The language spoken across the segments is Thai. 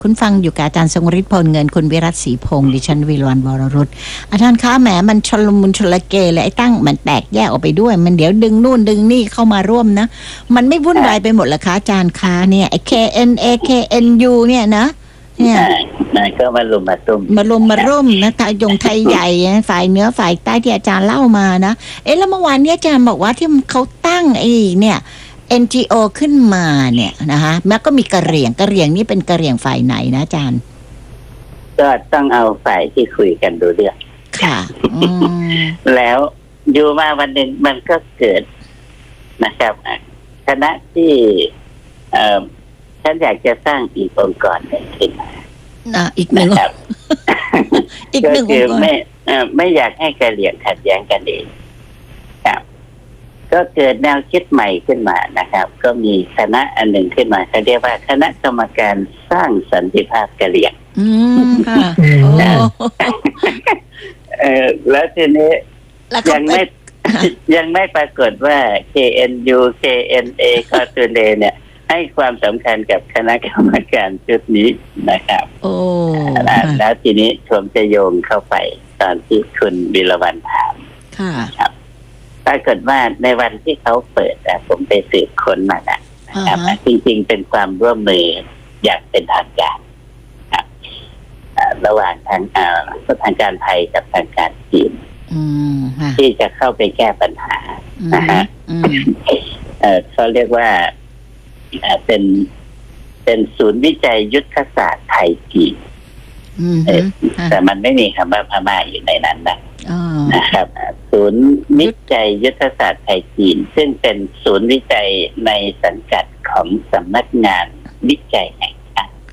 คุณฟังอยู่กับอาจารย์ทรงฤทธิ์พลเงินคุณวิรัตศรีพงศ์ดิฉันวิรวรรณวรรุตอาจารย์คะแหมมันชลมุนชลเกเลยไอ้ตั้งมันแตกแยกออกไปด้วยมันเดี๋ยวดึงนู่นดึงนี่เข้ามาร่วมนะมันไม่วุ่นวายไปหมดเหรอคะอาจารย์คะเนี่ยไอ้ KNA KNU เนี่ยนะเนี่ยก็มารุมมาตุ้มมารุมมาร่วมนะไทยใหญ่ฝ่ายเหนือฝ่ายใต้ที่อาจารย์เล่ามานะแล้วเมื่อวานนี้อาจารย์บอกว่าที่เขาตั้งไอ้เนี่ยNGO ขึ้นมาเนี่ยนะคะแล้วก็มีกะเหรี่ยงนี่เป็นกะเหรี่ยงฝ่ายไหนนะอาจารย์ก็ต้องเอาฝ่ายที่คุยกันดูเรื่องค่ะแล้วอยู่มาวันหนึ่งมันก็เกิดนะครับคณะที่ฉันอยากจะสร้างอีกองค์กรหนึ่งขึ้นมาอีกหนึ่งครับอีกหนึ่งองค์กรไม่อยากให้กะเหรี่ยงขัดแย้งกันเองครับก็เกิดแนวคิดใหม่ขึ้นมานะครับก็มีคณะอันหนึ่งขึ้นมาเขาเรียกว่าคณะกรรมการสร้างสันติภาพกะเหรี่ยงค่ะแล้วทีนี้ยังไม่ปรากฏว่า KNU KNA คอตูเลเนี่ยให้ความสำคัญกับคณะกรรมการชุดนี้นะครับแล้วทีนี้ผมจะโยงเข้าไปตอนที่คุณวิรวรรณถามครับปรากฏว่าในวันที่เขาเปิดผมไปสืบค้นมานะครับจริงๆเป็นความร่วมมืออย่างเป็นทางการครับระหว่างทางการไทยกับทางการจีนที่จะเข้าไปแก้ปัญหานะฮะเขาเรียกว่าเป็นศูนย์วิจัยยุทธศาสตร์ไทยจีนแต่มันไม่มีคำว่าพม่าอยู่ในนั้นนะครับศูนย์วิจัยยุทธศาสตร์ไทยจีนซึ่งเป็นศูนย์วิจัยในสังกัดของสำนักงานวิจัยแห่งชาติ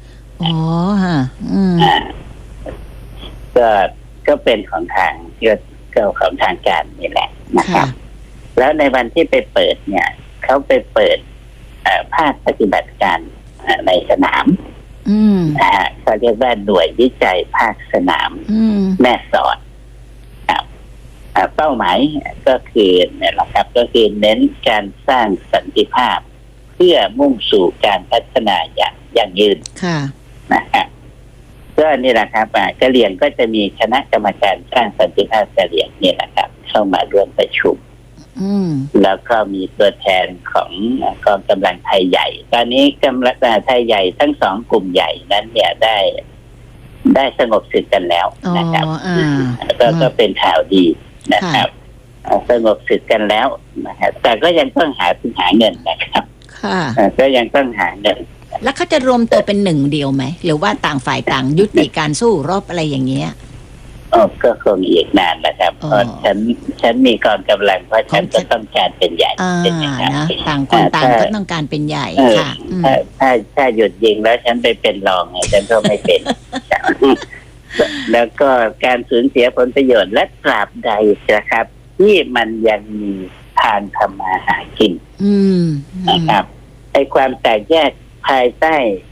ก็เป็นของทางของทางการนี่แหละนะครับแล้วในวันที่ไปเปิดเนี่ยเขาไปเปิดภาคปฏิบัติการในสนามเขาเรียกว่าหน่วยวิจัยภาคสนามแม่สอดเป้าหมายก็คือเนี่ยแหละครับก็คือเน้นการสร้างสันติภาพเพื่อมุ่งสู่การพัฒนาอย่างยั่งยืนนะครับก็นี่แหละครับกะเหรี่ยงก็จะมีคณะกรรมการสร้างสันติภาพกะเหรี่ยงนี่แหละครับเข้ามาร่วมประชุมแล้วก็มีตัวแทนของกองกำลังไทยใหญ่ตอนนี้กำลังไทยใหญ่ทั้งสองกลุ่มใหญ่นั้นเนี่ยได้สงบศึกกันแล้วนะครับก็เป็นข่าวดีนะครับสงบศึกกันแล้วนะครับแต่ก็ยังต้องหาเงินนะครับก็ยังต้องหาเงินแล้วเขาจะรวมตัวเป็นหนึ่งเดียวไหมหรือว่าต่างฝ่ายต่างยุติการสู้รบอะไรอย่างเงี้ยก็คงอีกนานนะครับเพราะฉันมีกองกำลังเพราะฉันก็ต้องการเป็นใหญ่นะต่างคนต่างก็ต้องการเป็นใหญ่ค่ะถ้าหยุดยิงแล้วฉันไปเป็นรองฉันก็ไม่เป็นแล้วก็การสูญเสียผลประโยชน์และตราบใดนะครับที่มันยังมีทางทำมาหากินนะครับไอ้ความแตกแยกภายใต้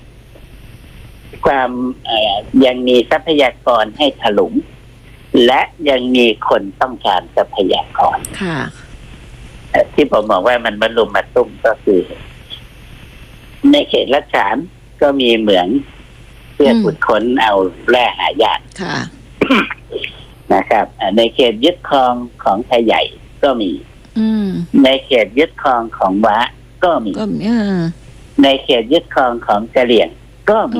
ความยังมีทรัพยากรให้ถลุงและยังมีคนต้องการทรัพยากรที่ผมบอกว่ามันมารุมมาตุ้มก็คือในเขตรัชฉานก็มีเหมืองเพื่อขุดค้นเอาแร่หายากนะครับในเขตยึดครองของไทยใหญ่ก็มีในเขตยึดครองของวะก็มีในเขตยึดครองของกะเหรี่ยงก็มี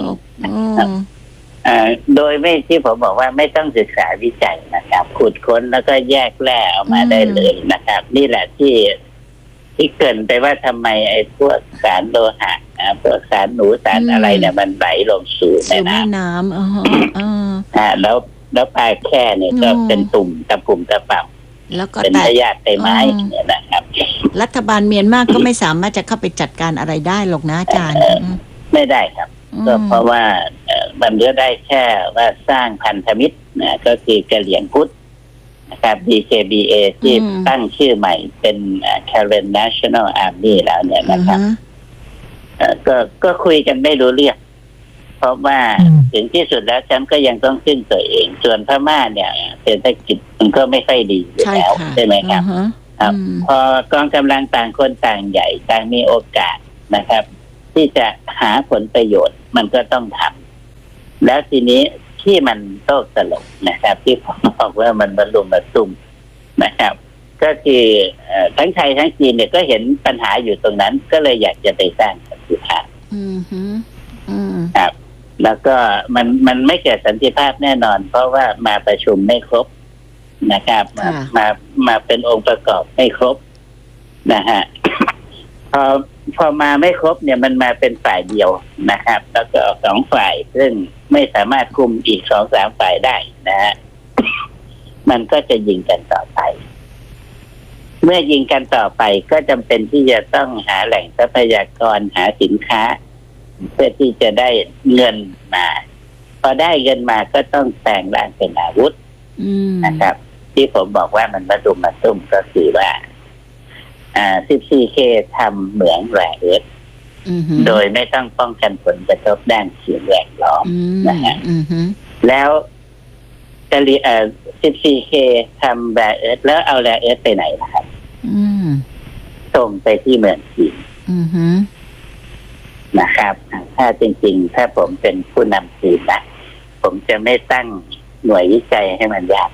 โดยไม่ที่ผมบอกว่าไม่ต้องศึกษาวิจัยนะครับขุดค้นแล้วก็แยกแร่ออกมาได้เลยนะครับนี่แหละที่เกินไปว่าทำไมไอ้พวกสารโลหะพวกสารหนูสารอะไรเนี่ยมันไหลลงสู่แม่น้ำแล้วปลายแค่เนี่ยก็เป็นตุ่มตะปุ่มตะป่ำแล้วก็เป็นพยาธิใบไม้เนี่ยนะครับรัฐบาลเมียนมาก็ไม่สามารถจะเข้าไปจัดการอะไรได้หรอกนะอาจารย์ไม่ได้ครับก็เพราะว่ามันก็ได้แค่ว่าสร้างพันธมิตรก็คือกะเหรี่ยงพุทธนะครับ DKBA ที่ตั้งชื่อใหม่เป็น Karen National Army แล้วเนี่ยนะครับก็คุยกันไม่รู้เรื่องเพราะว่าถึงที่สุดแล้วฉันก็ยังต้องขึ้นตัวเองส่วนพม่าเนี่ยเศรษฐกิจมันก็ไม่ค่อยดีอยู่แล้วใช่ไหมครับพอกองกำลังต่างคนต่างใหญ่ต่างมีโอกาสนะครับที่จะหาผลประโยชน์มันก็ต้องทแล้วทีนี้ที่มันโต้ตลกนะครับ ที่ผมบอกว่ามันมารุมมาตุ้มนะครับ ก็คือทั้งไทยทั้งจีนเนี่ยก็เห็นปัญหาอยู่ตรงนั้น ก็เลยอยากจะไปสร้างสันติภาพครับ แล้วก็มันไม่เกิดสันติภาพแน่นอน เพราะว่ามาประชุมไม่ครบนะครับมาเป็นองค์ประกอบไม่ครบนะฮะ พอมาไม่ครบเนี่ยมันมาเป็นฝ่ายเดียวนะครับ แล้วก็สองฝ่ายซึ่งไม่สามารถคุมอีก2-3 ฝ่ายได้นะฮะ มันก็จะยิงกันต่อไป เมื่อยิงกันต่อไปก็จำเป็นที่จะต้องหาแหล่งทรัพยากรหาสินค้า เพื่อที่จะได้เงินมา พอได้เงินมาก็ต้องแปลงร่างเป็นอาวุธนะครับ ที่ผมบอกว่ามันมาดุมมาตุ้มก็คือว่า14K ทำเหมืองแร่เอิร์ธโดยไม่ต้องป้องกันผลกระทบด้านสิ่งแวดล้อมนะฮะแล้ว14K ทำแร่เอิร์ธแล้วเอาแร่เอิร์ธไปไหนนะครับส่งไปที่เมืองจีนนะครับ ถ้าจริงๆถ้าผมเป็นผู้นำจีนนะผมจะไม่ตั้งหน่วยวิจัยให้มันยาก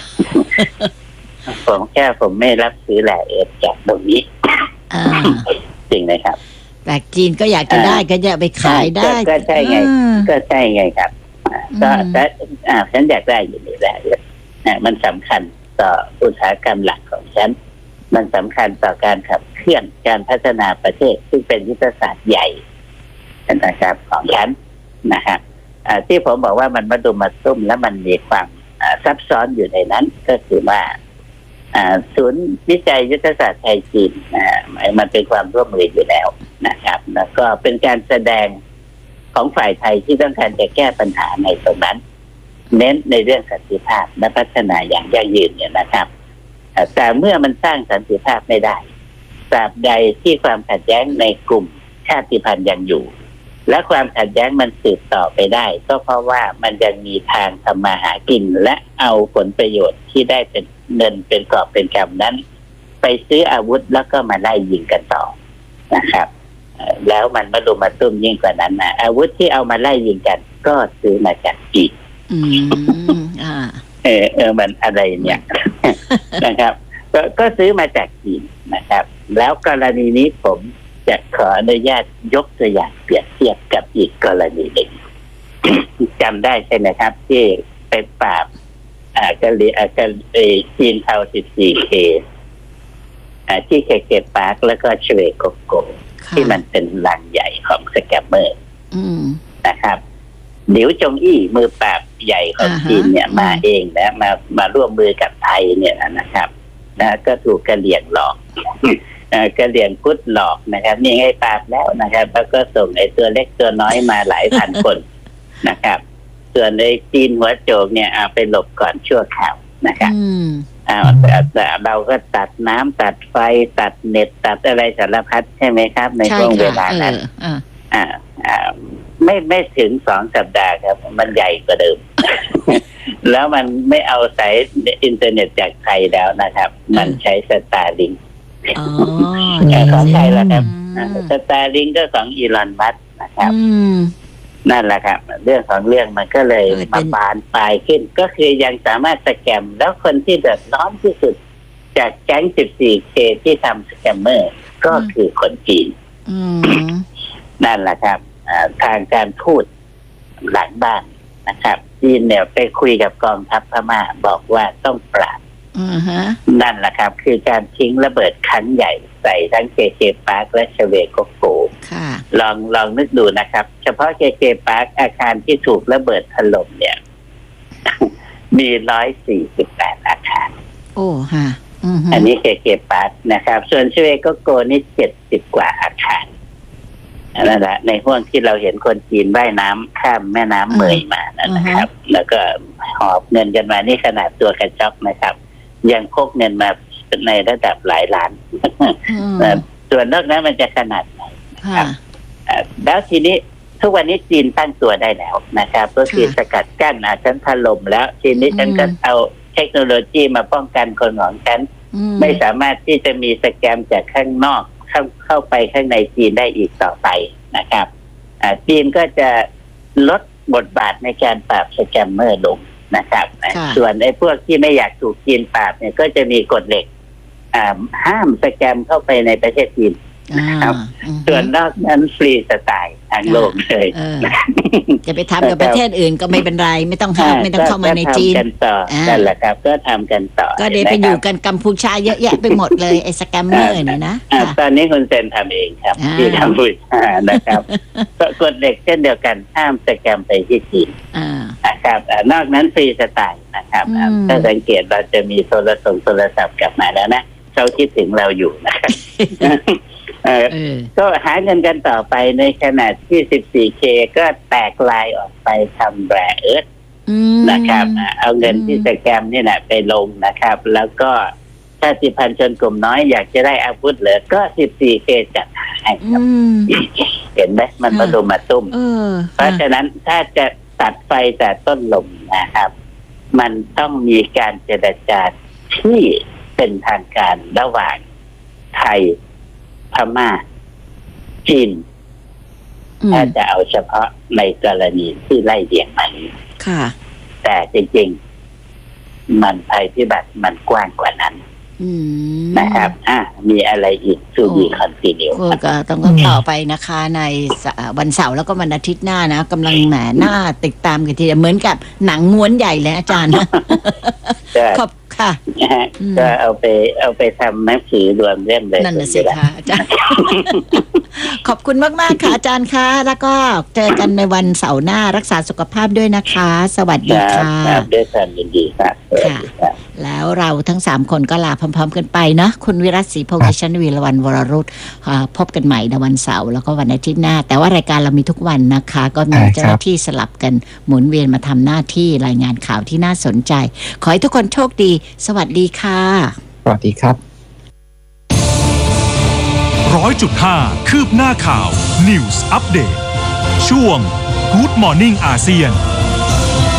ผมไม่รับซื้อแร่เอิร์ธจากตรงนี้จริงไหมครับแต่จีนก็อยากจะได้ก็จะไปขายได้ก็ใช่ไงก็ใช่ไงครับก็ฉันอยากได้อยู่นี่แหละมันสำคัญต่ออุตสาหกรรมหลักของฉันมันสำคัญต่อการขับเคลื่อนการพัฒนาประเทศซึ่งเป็นยุทธศาสตร์ใหญ่นะครับของฉันนะครับที่ผมบอกว่ามันมาดุมมาตุ้มแล้วมันมีความซับซ้อนอยู่ในนั้นก็คือว่าศูนย์วิจัยยุทธศาสตร์ไทยจีนมันเป็นความร่วมมืออยู่แล้วนะครับแล้วก็เป็นการแสดงของฝ่ายไทยที่ต้องการจะแก้ปัญหาในตรงนั้นเน้นในเรื่องสันติภาพและพัฒนาอย่างยั่งยืนเนี่ยนะครับแต่เมื่อมันสร้างสันติภาพไม่ได้ตราบใดที่ความขัดแย้งในกลุ่มชาติพันธุ์ยังอยู่และความขัดแย้งมันสืบต่อไปได้ก็เพราะว่ามันยังมีทางทำมาหากินและเอาผลประโยชน์ที่ได้เป็นเงินเป็นกอบเป็นกำนั้นไปซื้ออาวุธแล้วก็มาไล่ยิงกันต่อนะครับแล้วมันมาดุมมาตุ้มยิ่งกว่านั้นนะอาวุธที่เอามาไล่ยิงกันก็ซื้อมาจากจีนมันอะไรเนี่ย นะครับก็ซื้อมาจากจีนนะครับแล้วกรณีนี้ผมจะขออนุญาตยกตัวอย่างเปรียบเทียบกับอีกกรณีหนึ่ง จำได้ใช่ไหมครับที่ไปปราบจีนเอา 14K ที่เคปาร์คแล้วก็เชเวโกโกที่มันเป็นลังใหญ่ของสแกมเมอร์นะครับหลิวจงอี้มือปราบใหญ่ของจีนเนี่ยมาเองนะมาร่วมมือกับไทยเนี่ยนะครับก็ถูกกระเหลี่ยงหลอกกระเหลี่ยงพุทธหลอกนะครับนี่ให้ปราบแล้วนะครับแล้วก็ส่งไอ้ตัวเล็กตัวน้อยมาหลายพันคนนะครับส่วนในจีนหัวโจกเนี่ยไปหลบก่อนชั่วคราวนะครับแต่เราก็ตัดน้ำตัดไฟตัดเน็ตตัดอะไรสารพัดใช่ไหมครับในช่วงเวลานั้นไม่ถึง2 สัปดาห์ครับมันใหญ่กว่าเดิม แล้วมันไม่เอาสายอินเทอร์เน็ตจากไทยแล้วนะครับ มันใช้สตาร์ลิงของไทยแล้วครับสตาร์ลิงก็ของอีลอนมัสก์นะครับนั่นแหละครับเรื่องของเรื่องมันก็เลยมาบานปลายขึ้นก็คือยังสามารถสแกมแล้วคนที่เดือดร้อนที่สุดจากแก๊ง 14K ที่ทำสแกมเมอร์ก็คือคนจีนนั่นแหละครับทางการพูดหลังบ้านนะครับจีนเนี่ยไปคุยกับกองทัพพม่าบอกว่าต้องปราบนั่นแหละครับคือการทิ้งระเบิดครั้งใหญ่ใส่ทั้งเคปาร์คและเชเวโกโกลองนึกดูนะครับเฉพาะเคปาร์คอาคารที่ถูกระเบิดถล่มเนี่ย มี148อาคารโอ้ฮะอันนี้เคปาร์คนะครับส่วนเชเวโกโกนี่70 กว่าอาคารนั่นแหละในห่วงที่เราเห็นคนจีนว่ายน้ำข้ามแม่น้ำเมยมานะครับแล้วก็หอบเงินกันมานี่ขนาดตัวกระจอกนะครับยังพกเงินมาในระดับหลายล้านส่วนนอกนั้นมันจะขนาดไหนครับแล้วทีนี้ทุกวันนี้จีนตั้งตัวได้แล้วนะครับก็คือสกัดกั้นฉันถล่มแล้วทีนี้ฉันก็เอาเทคโนโลยีมาป้องกันคนของฉันไม่สามารถที่จะมีสแกมจากข้างนอกเข้าไปข้างในจีนได้อีกต่อไปนะครับจีนก็จะลดบทบาทในการปราบสแกมเมอร์ลงนะครับค่ะส่วนไอ้พวกที่ไม่อยากถูกจีนปราบเนี่ยก็จะมีกฎเหล็กห้ามสแกมเข้าไปในประเทศจีน ครับ ส่วนนอกนั้นฟรีสไตล์ทางโลกเลยจะไปทำกับประเทศอื่นก็ไม่เป็นไร ไม่ต้องห้ามไม่ต้องเข้ามาในจีนก็ทำกันต่อนั่นแหละครับ ก็ทำกันต่อก็เดี๋ยวไปอยู่กันกัมพูชาเยอะแยะไปหมดเลยไอ้สแกมเมอร์เนี่ยนะตอนนี้คุณเซนทำเองครับที่กัมพูชานะครับก็กฎเหล็กเช่นเดียวกันห้ามสแกมไปที่จีนนะครับนอกนั้นฟรีสไตล์นะครับถ้าสังเกตเราจะมีโทรศัพท์กลับมาแล้วนะเขาคิดถึงเราอยู่นะครับก็หาเงินกันต่อไปในขณะที่ 14K ก็แตกลายออกไปทำแบร์เอิร์ธนะครับเอาเงินที่สแกมนี่แหละไปลงนะครับ แล้วก็ชาติพันธุ์ชนกลุ่มน้อยอยากจะได้อาวุธเหลือก็ 14K จัดหาให้ครับเห็นไหมมันมาดุมมาตุ้มเพราะฉะนั้นถ้าจะตัดไฟแต่ต้นลมนะครับ มันต้องมีการเจรจาที่เป็นทางการระหว่างไทยพม่าจีนถ้าจะเอาเฉพาะในกรณีที่ไล่เลี่ยงมานี้แต่จริงๆมันภัยพิบัติมันกว้างกว่านั้นนะครับมีอะไรอีกสู่ดีคอนติเนียก็ต้องต่อไปนะคะในวันเสาร์แล้วก็วันอาทิตย์หน้านะกำลังแหมหน้าติดตามกันทีเดียวเหมือนกับหนังม้วนใหญ่เลยอาจารย์นะขอบค่ะก็เอาไปทำหนังสือรวมเล่มเลยนั่นน่ะสิค่ะอาจารย์ขอบคุณมากๆค่ะอาจารย์คะแล้วก็เจอกันในวันเสาร์หน้ารักษาสุขภาพด้วยนะคะสวัสดีค่ะด้วยความยินดีครับค่ะแล้วเราทั้ง3คนก็ลาพร้อมๆกันไปนะคุณวิรัตศรีพงษ์ดิฉันวีรวรรณวรรุตพบกันใหม่ในวันเสาร์แล้วก็วันอาทิตย์หน้าแต่ว่ารายการเรามีทุกวันนะคะก็มีเจ้าหน้าที่สลับกันหมุนเวียนมาทำหน้าที่รายงานข่าวที่น่าสนใจขอให้ทุกคนโชคดีสวัสดีค่ะสวัสดีครับ 100.5 คืบหน้าข่าว News Update ช่วง Good Morning อาเซียน